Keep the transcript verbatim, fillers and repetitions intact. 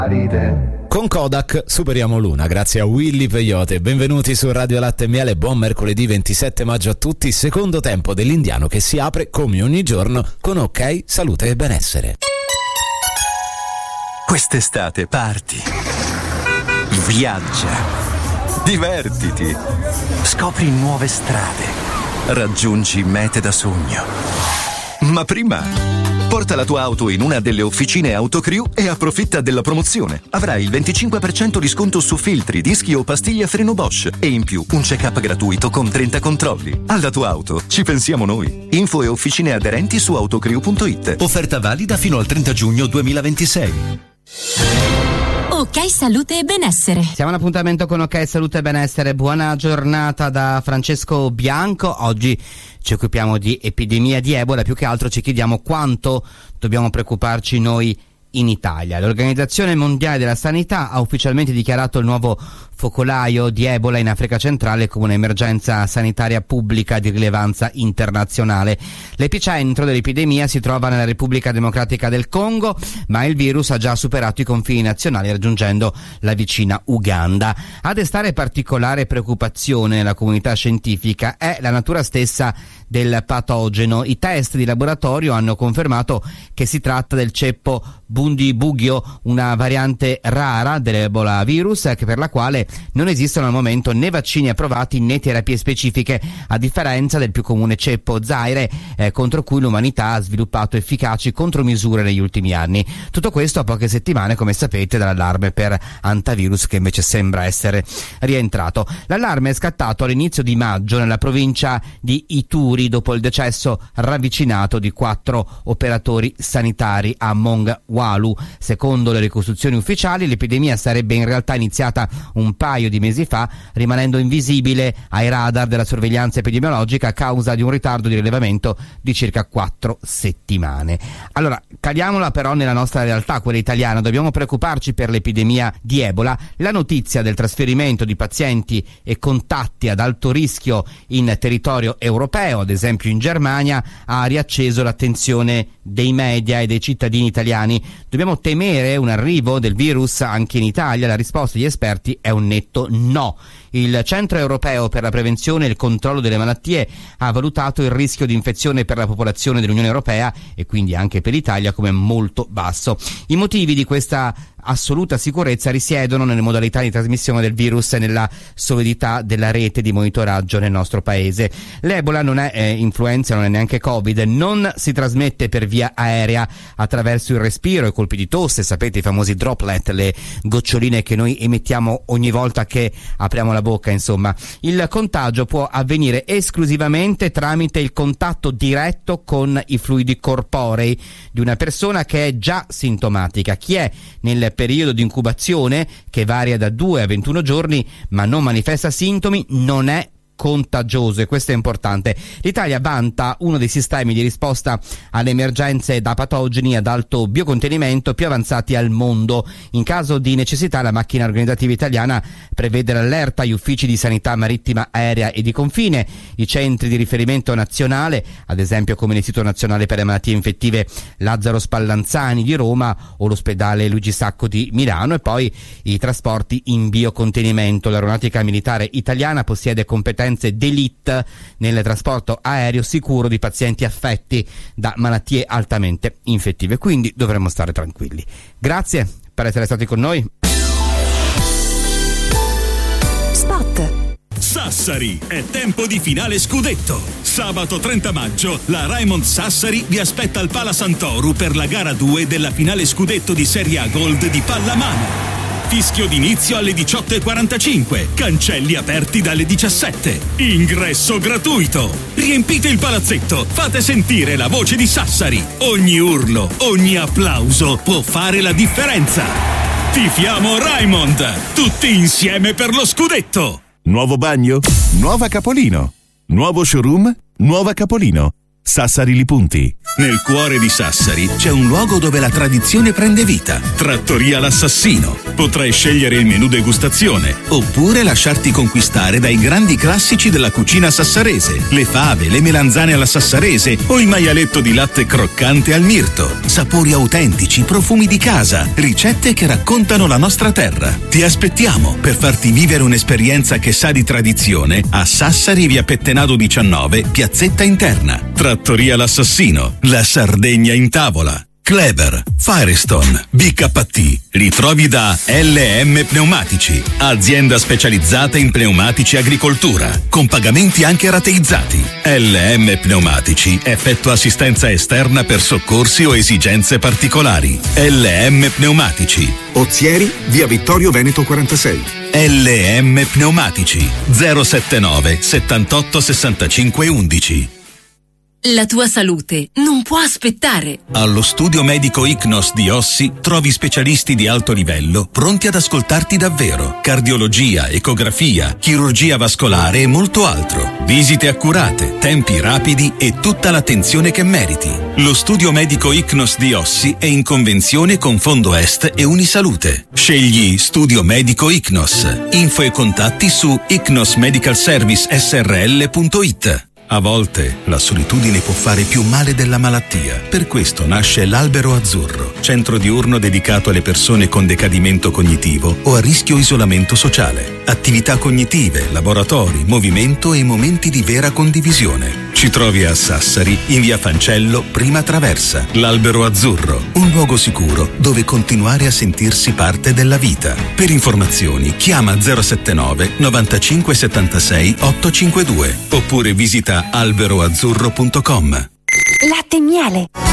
Con Kodak superiamo l'una grazie a Willy Peyote. Benvenuti su Radio Latte e Miele, buon mercoledì ventisette maggio a tutti, secondo tempo dell'Indiano che si apre come ogni giorno con OK, salute e benessere. Quest'estate parti, viaggia, divertiti, scopri nuove strade, raggiungi mete da sogno. Ma prima porta la tua auto in una delle officine Autocrew e approfitta della promozione. Avrai il venticinque per cento di sconto su filtri, dischi o pastiglie a freno Bosch e in più un check-up gratuito con trenta controlli. Alla tua auto ci pensiamo noi. Info e officine aderenti su autocrew punto it. Offerta valida fino al trenta giugno duemilaventisei. OK Salute e Benessere. Siamo all'appuntamento con OK Salute e Benessere. Buona giornata da Francesco Bianco. Oggi ci occupiamo di epidemia di Ebola, più che altro ci chiediamo quanto dobbiamo preoccuparci noi in Italia. L'Organizzazione Mondiale della Sanità ha ufficialmente dichiarato il nuovo focolaio di Ebola in Africa centrale come un'emergenza sanitaria pubblica di rilevanza internazionale. L'epicentro dell'epidemia si trova nella Repubblica Democratica del Congo, ma il virus ha già superato i confini nazionali raggiungendo la vicina Uganda. A destare particolare preoccupazione nella comunità scientifica è la natura stessa del patogeno. I test di laboratorio hanno confermato che si tratta del ceppo Bundibugyo, una variante rara dell'Ebola virus che per la quale non esistono al momento né vaccini approvati né terapie specifiche, a differenza del più comune ceppo Zaire, eh, contro cui l'umanità ha sviluppato efficaci contromisure negli ultimi anni. Tutto questo a poche settimane, come sapete, dall'allarme per antivirus che invece sembra essere rientrato. L'allarme è scattato all'inizio di maggio nella provincia di Ituri dopo il decesso ravvicinato di quattro operatori sanitari a Mongwalu. Secondo le ricostruzioni ufficiali, l'epidemia sarebbe in realtà iniziata un paio di mesi fa, rimanendo invisibile ai radar della sorveglianza epidemiologica a causa di un ritardo di rilevamento di circa quattro settimane. Allora, caliamola però nella nostra realtà, quella italiana. Dobbiamo preoccuparci per l'epidemia di Ebola. La notizia del trasferimento di pazienti e contatti ad alto rischio in territorio europeo, ad esempio in Germania, ha riacceso l'attenzione dei media e dei cittadini italiani. Dobbiamo temere un arrivo del virus anche in Italia? La risposta degli esperti è un netto no. Il Centro Europeo per la Prevenzione e il Controllo delle Malattie ha valutato il rischio di infezione per la popolazione dell'Unione Europea e quindi anche per l'Italia come molto basso. I motivi di questa assoluta sicurezza risiedono nelle modalità di trasmissione del virus e nella solidità della rete di monitoraggio nel nostro paese. L'Ebola non è eh, influenza, non è neanche Covid, non si trasmette per via aerea attraverso il respiro e colpi di tosse, sapete, i famosi droplet, le goccioline che noi emettiamo ogni volta che apriamo la bocca, insomma. Il contagio può avvenire esclusivamente tramite il contatto diretto con i fluidi corporei di una persona che è già sintomatica. Chi è nel periodo di incubazione, che varia da due a ventuno giorni, ma non manifesta sintomi, non è contagioso, e questo è importante. L'Italia vanta uno dei sistemi di risposta alle emergenze da patogeni ad alto biocontenimento più avanzati al mondo. In caso di necessità, la macchina organizzativa italiana prevede l'allerta agli uffici di sanità marittima, aerea e di confine, i centri di riferimento nazionale, ad esempio come l'Istituto Nazionale per le Malattie Infettive Lazzaro Spallanzani di Roma o l'ospedale Luigi Sacco di Milano, e poi i trasporti in biocontenimento. L'aeronautica militare italiana possiede competenze d'élite nel trasporto aereo sicuro di pazienti affetti da malattie altamente infettive, quindi dovremmo stare tranquilli. Grazie per essere stati con noi. Spot. Sassari, è tempo di finale scudetto. Sabato trenta maggio la Raimond Sassari vi aspetta al Pala Santoru per la gara due della finale scudetto di Serie A Gold di pallamano. Fischio d'inizio alle diciotto e quarantacinque, cancelli aperti dalle diciassette, ingresso gratuito. Riempite il palazzetto, fate sentire la voce di Sassari. Ogni urlo, ogni applauso può fare la differenza. Tifiamo Raimond, tutti insieme per lo scudetto. Nuovo bagno? Nuova Capolino. Nuovo showroom? Nuova Capolino. Sassari Li Punti. Nel cuore di Sassari c'è un luogo dove la tradizione prende vita. Trattoria L'Assassino. Potrai scegliere il menù degustazione oppure lasciarti conquistare dai grandi classici della cucina sassarese. Le fave, le melanzane alla sassarese o il maialetto di latte croccante al mirto. Sapori autentici, profumi di casa, ricette che raccontano la nostra terra. Ti aspettiamo per farti vivere un'esperienza che sa di tradizione a Sassari, via Pettenado diciannove, piazzetta interna. Trattoria L'Assassino, la Sardegna in tavola. Kleber, Firestone, B K T, li trovi da L M Pneumatici, azienda specializzata in pneumatici agricoltura, con pagamenti anche rateizzati. L M Pneumatici effettua assistenza esterna per soccorsi o esigenze particolari. L M Pneumatici. Ozieri, via Vittorio Veneto quarantasei. L M Pneumatici, zero settantanove settantotto sessantacinque undici. La tua salute non può aspettare. Allo studio medico Icnos di Ossi trovi specialisti di alto livello pronti ad ascoltarti davvero. Cardiologia, ecografia, chirurgia vascolare e molto altro. Visite accurate, tempi rapidi e tutta l'attenzione che meriti. Lo studio medico Icnos di Ossi è in convenzione con Fondo Est e Unisalute. Scegli Studio Medico Icnos. Info e contatti su icnos medical service s r l punto i t. A volte la solitudine può fare più male della malattia. Per questo nasce l'Albero Azzurro, centro diurno dedicato alle persone con decadimento cognitivo o a rischio isolamento sociale. Attività cognitive, laboratori, movimento e momenti di vera condivisione. Ci trovi a Sassari, in via Fancello, prima traversa. L'Albero Azzurro, un luogo sicuro dove continuare a sentirsi parte della vita. Per informazioni chiama zero settantanove novantacinque settantasei ottocentocinquantadue oppure visita albero azzurro punto com. Latte e miele.